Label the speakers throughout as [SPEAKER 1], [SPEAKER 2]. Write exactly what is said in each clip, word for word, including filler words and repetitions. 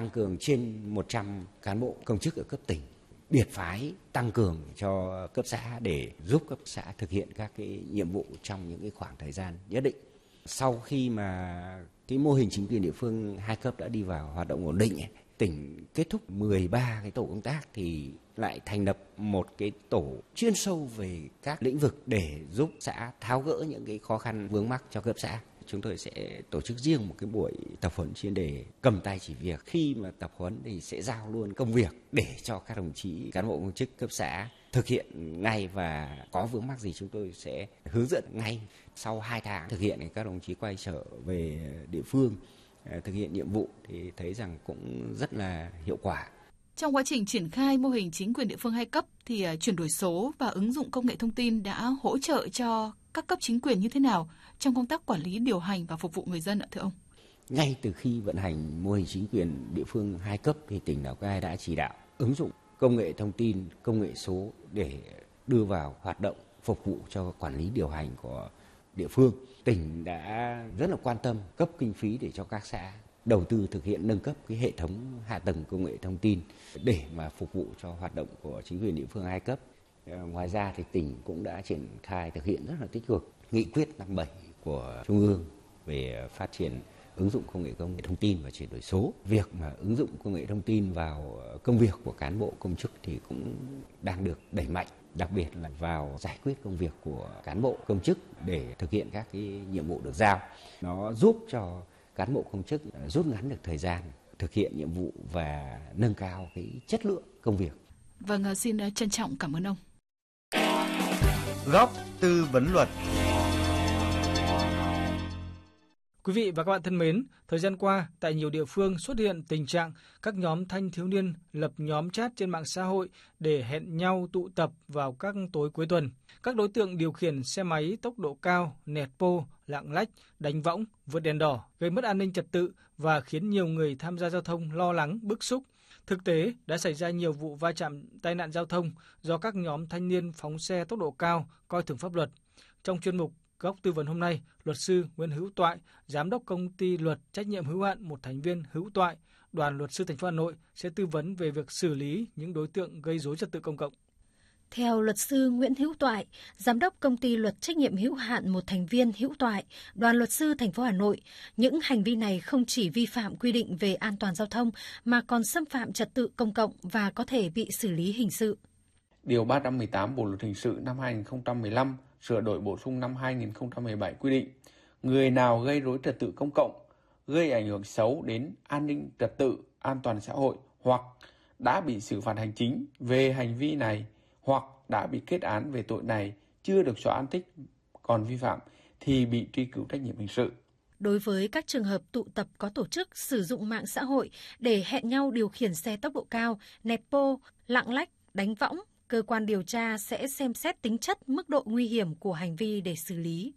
[SPEAKER 1] tăng cường trên một trăm cán bộ công chức ở cấp tỉnh, biệt phái tăng cường cho cấp xã để giúp cấp xã thực hiện các cái nhiệm vụ trong những cái khoảng thời gian nhất định. Sau khi mà cái mô hình chính quyền địa phương hai cấp đã đi vào hoạt động ổn định, tỉnh kết thúc mười ba cái tổ công tác thì lại thành lập một cái tổ chuyên sâu về các lĩnh vực để giúp xã tháo gỡ những cái khó khăn vướng mắc cho cấp xã. Chúng tôi sẽ tổ chức riêng một cái buổi tập huấn chuyên đề cầm tay chỉ việc. Khi mà tập huấn thì sẽ giao luôn công việc để cho các đồng chí cán bộ công chức cấp xã thực hiện ngay, và có vướng mắc gì chúng tôi sẽ hướng dẫn ngay. Sau hai tháng thực hiện thì các đồng chí quay trở về địa phương thực hiện nhiệm vụ thì thấy rằng cũng rất là hiệu quả.
[SPEAKER 2] Trong quá trình triển khai mô hình chính quyền địa phương hai cấp thì chuyển đổi số và ứng dụng công nghệ thông tin đã hỗ trợ cho các cấp chính quyền như thế nào trong công tác quản lý, điều hành và phục vụ người dân ạ thưa ông?
[SPEAKER 1] Ngay từ khi vận hành mô hình chính quyền địa phương hai cấp thì tỉnh Lào Cai đã chỉ đạo ứng dụng công nghệ thông tin, công nghệ số để đưa vào hoạt động phục vụ cho quản lý điều hành của địa phương. Tỉnh đã rất là quan tâm cấp kinh phí để cho các xã đầu tư thực hiện nâng cấp cái hệ thống hạ tầng công nghệ thông tin để mà phục vụ cho hoạt động của chính quyền địa phương hai cấp. Ngoài ra thì tỉnh cũng đã triển khai thực hiện rất là tích cực nghị quyết năm bảy của Trung ương về phát triển ứng dụng công nghệ công nghệ thông tin và chuyển đổi số. Việc mà ứng dụng công nghệ thông tin vào công việc của cán bộ công chức thì cũng đang được đẩy mạnh, đặc biệt là vào giải quyết công việc của cán bộ công chức để thực hiện các cái nhiệm vụ được giao. Nó giúp cho cán bộ công chức rút ngắn được thời gian thực hiện nhiệm vụ và nâng cao cái chất lượng công việc.
[SPEAKER 2] Vâng, xin trân trọng cảm ơn ông.
[SPEAKER 3] Góc tư vấn luật.
[SPEAKER 4] Quý vị và các bạn thân mến, thời gian qua, tại nhiều địa phương xuất hiện tình trạng các nhóm thanh thiếu niên lập nhóm chat trên mạng xã hội để hẹn nhau tụ tập vào các tối cuối tuần. Các đối tượng điều khiển xe máy tốc độ cao, nẹt bô, lạng lách, đánh võng, vượt đèn đỏ, gây mất an ninh trật tự và khiến nhiều người tham gia giao thông lo lắng, bức xúc. Thực tế, đã xảy ra nhiều vụ va chạm tai nạn giao thông do các nhóm thanh niên phóng xe tốc độ cao, coi thường pháp luật. Trong chuyên mục Góc tư vấn hôm nay, luật sư Nguyễn Hữu Toại, giám đốc công ty luật trách nhiệm hữu hạn một thành viên Hữu Toại, Đoàn luật sư thành phố Hà Nội sẽ tư vấn về việc xử lý những đối tượng gây rối trật tự công cộng.
[SPEAKER 5] Theo luật sư Nguyễn Hữu Toại, giám đốc công ty luật trách nhiệm hữu hạn một thành viên Hữu Toại, Đoàn luật sư thành phố Hà Nội, những hành vi này không chỉ vi phạm quy định về an toàn giao thông mà còn xâm phạm trật tự công cộng và có thể bị xử lý hình sự.
[SPEAKER 6] Điều ba trăm mười tám Bộ luật hình sự năm hai nghìn không trăm mười lăm sửa đổi bổ sung năm hai nghìn không trăm mười bảy quy định, người nào gây rối trật tự công cộng, gây ảnh hưởng xấu đến an ninh trật tự, an toàn xã hội hoặc đã bị xử phạt hành chính về hành vi này hoặc đã bị kết án về tội này chưa được xóa án tích còn vi phạm thì bị truy cứu trách nhiệm hình sự.
[SPEAKER 5] Đối với các trường hợp tụ tập có tổ chức sử dụng mạng xã hội để hẹn nhau điều khiển xe tốc độ cao, nẹt bô, lạng lách, đánh võng, cơ quan điều tra sẽ xem xét tính chất, mức độ nguy hiểm của hành vi để xử lý.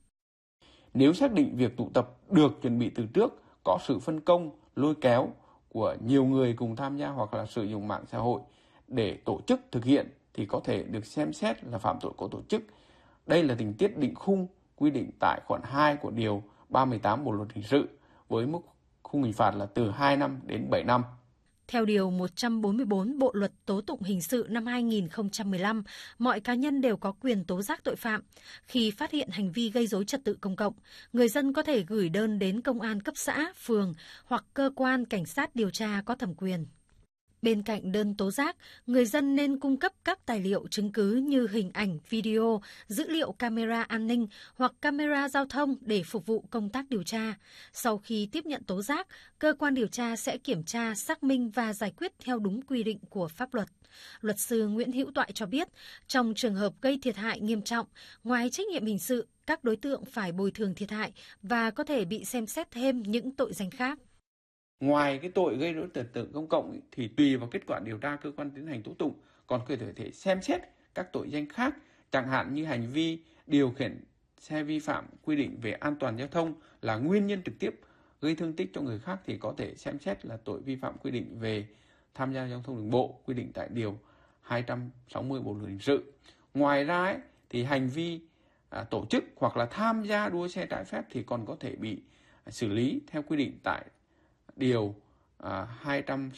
[SPEAKER 6] Nếu xác định việc tụ tập được chuẩn bị từ trước, có sự phân công, lôi kéo của nhiều người cùng tham gia hoặc là sử dụng mạng xã hội để tổ chức thực hiện thì có thể được xem xét là phạm tội có tổ chức. Đây là tình tiết định khung quy định tại khoản hai của điều ba mươi tám Bộ luật hình sự với mức khung hình phạt là từ hai năm đến bảy năm.
[SPEAKER 5] Theo Điều một trăm bốn mươi tư Bộ Luật Tố tụng Hình sự năm hai nghìn không trăm mười lăm, mọi cá nhân đều có quyền tố giác tội phạm. Khi phát hiện hành vi gây rối trật tự công cộng, người dân có thể gửi đơn đến công an cấp xã, phường hoặc cơ quan cảnh sát điều tra có thẩm quyền. Bên cạnh đơn tố giác, người dân nên cung cấp các tài liệu chứng cứ như hình ảnh, video, dữ liệu camera an ninh hoặc camera giao thông để phục vụ công tác điều tra. Sau khi tiếp nhận tố giác, cơ quan điều tra sẽ kiểm tra, xác minh và giải quyết theo đúng quy định của pháp luật. Luật sư Nguyễn Hữu Toại cho biết, trong trường hợp gây thiệt hại nghiêm trọng, ngoài trách nhiệm hình sự, các đối tượng phải bồi thường thiệt hại và có thể bị xem xét thêm những tội danh khác.
[SPEAKER 6] Ngoài cái tội gây rối trật tự công cộng thì tùy vào kết quả điều tra cơ quan tiến hành tố tụng còn có thể xem xét các tội danh khác, chẳng hạn như hành vi điều khiển xe vi phạm quy định về an toàn giao thông là nguyên nhân trực tiếp gây thương tích cho người khác thì có thể xem xét là tội vi phạm quy định về tham gia giao thông đường bộ quy định tại điều hai trăm sáu mươi Bộ luật hình sự. Ngoài ra ấy, thì hành vi à, tổ chức hoặc là tham gia đua xe trái phép thì còn có thể bị xử lý theo quy định tại điều à, hai trăm